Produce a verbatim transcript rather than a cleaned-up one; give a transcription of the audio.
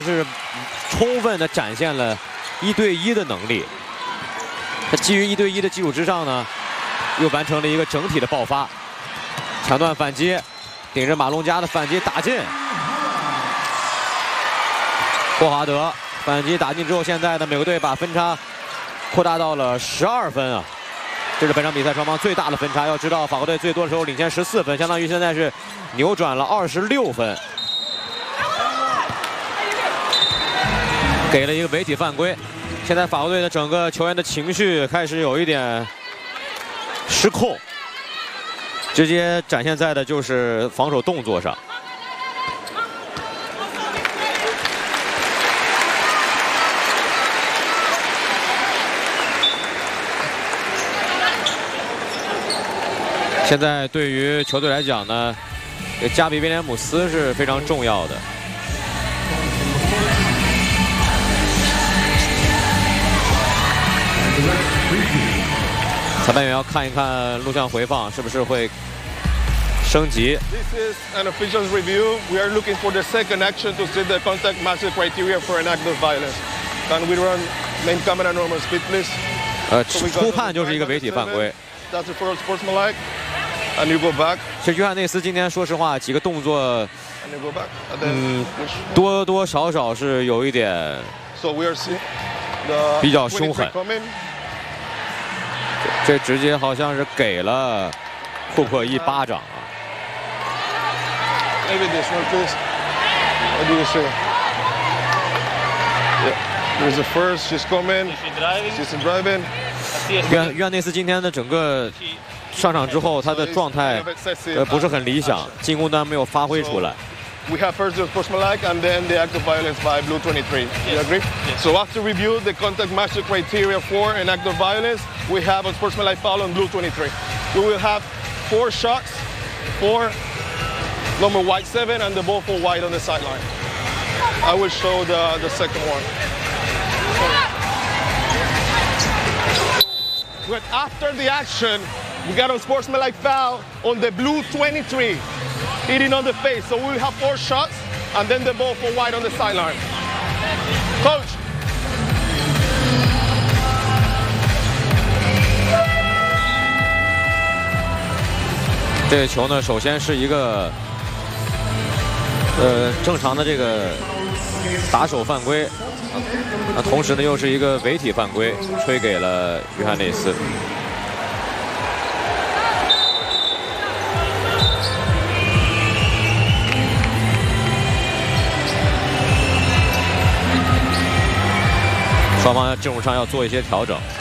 是充分的展现了一对一的能力。他基于一对一的基础之上呢，又完成了一个整体的爆发。抢断反击，顶着马龙加的反击打进。霍华德反击打进之后，现在的美国队把分差扩大到了十二分啊！这是本场比赛双方最大的分差。要知道，法国队最多的时候领先十四分，相当于现在是扭转了二十六分。 给了一个违体犯规，现在法国队的整个球员的情绪开始有一点失控，直接展现在的就是防守动作上。现在对于球队来讲呢，加比威廉姆斯是非常重要的。 裁判员要看一看录像回放是不是会升级。 This is an official's review. We are looking for the second action to set the contact matches criteria for an act of violence. Can we run main camera normal speed, please? 呃，初判就是一个违体犯规。 That's the first sportsmanlike. And you go back. 其实约翰内斯今天说实话几个动作， And you go back. And then 嗯，多多少少是有一点 So we are seeing the 比较凶狠。 coming. 这直接好像是给了库珀一巴掌啊！ Maybe this one, please. What do you say? Yeah. There's the first. She's coming. She's driving. 约约翰内斯今天的整个上场之后，他的状态呃不是很理想，进攻端没有发挥出来。 We have first the sportsmanlike and then the act of violence by Blue twenty-three. You agree? Yes. So after review the contact match criteria for an act of violence, we have a sportsmanlike foul on Blue twenty-three. We will have four shots for number white seven and the ball for white on the sideline. I will show the, the second one. But after the action, we got a sportsmanlike foul on the Blue twenty-three. Hitting on the face, so we'll have four shots, and then the ball for white on the sideline. Coach. 这个球呢，首先是一个呃正常的这个打手犯规，那同时呢又是一个违体犯规，吹给了约翰内斯。 双方在阵容上要做一些调整。